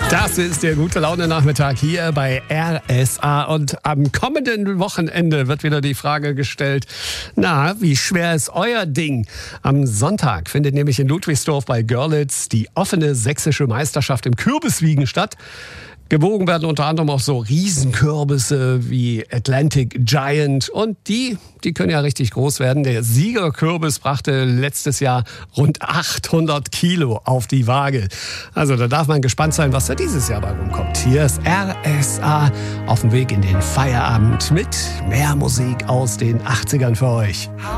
Das ist der Gute-Laune-Nachmittag hier bei RSA. Und am kommenden Wochenende wird wieder die Frage gestellt, na, wie schwer ist euer Ding? Am Sonntag findet nämlich in Ludwigsdorf bei Görlitz die offene sächsische Meisterschaft im Kürbiswiegen statt. Gewogen werden unter anderem auch so Riesenkürbisse wie Atlantic Giant. Und die können ja richtig groß werden. Der Siegerkürbis brachte letztes Jahr rund 800 Kilo auf die Waage. Also da darf man gespannt sein, was da dieses Jahr bei rumkommt. Hier ist RSA auf dem Weg in den Feierabend mit mehr Musik aus den 80ern für euch.